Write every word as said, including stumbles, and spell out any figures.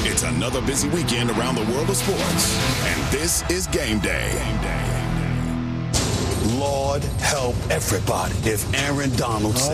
It's another busy weekend around the world of sports, and this is Game Day. Game Day. Lord help everybody if Aaron Donald said